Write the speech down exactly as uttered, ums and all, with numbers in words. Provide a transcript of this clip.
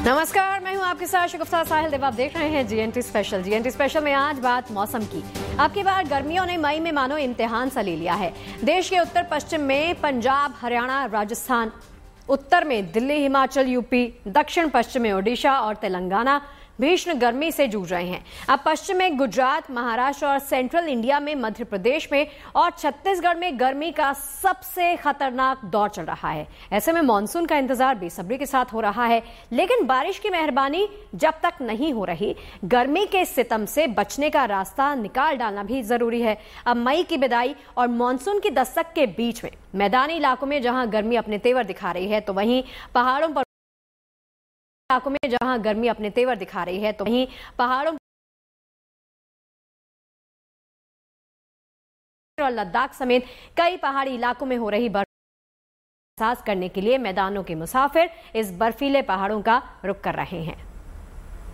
नमस्कार, मैं हूं आपके साथ शगुफ्ता साहिल देव। आप देख रहे हैं जीएनटी स्पेशल। जीएनटी स्पेशल में आज बात मौसम की। आपकी बार गर्मियों ने मई में मानो इम्तिहान सा ले लिया है। देश के उत्तर पश्चिम में पंजाब, हरियाणा, राजस्थान, उत्तर में दिल्ली, हिमाचल, यूपी, दक्षिण पश्चिम में ओडिशा और तेलंगाना भीषण गर्मी से जूझ रहे हैं। अब पश्चिम में गुजरात, महाराष्ट्र और सेंट्रल इंडिया में, मध्य प्रदेश में और छत्तीसगढ़ में गर्मी का सबसे खतरनाक दौर चल रहा है। ऐसे में मानसून का इंतजार बेसब्री के साथ हो रहा है, लेकिन बारिश की मेहरबानी जब तक नहीं हो रही, गर्मी के सितम से बचने का रास्ता निकाल डालना भी जरूरी है। अब मई की विदाई और मानसून की दस्तक के बीच में मैदानी इलाकों में जहां गर्मी अपने तेवर दिखा रही है, तो वहीं पहाड़ों पर इलाकों में जहां गर्मी अपने तेवर दिखा रही है तो वहीं पहाड़ों और लद्दाख समेत कई पहाड़ी इलाकों में हो रही बर्फ एहसास करने के लिए मैदानों के मुसाफिर इस बर्फीले पहाड़ों का रुख कर रहे हैं।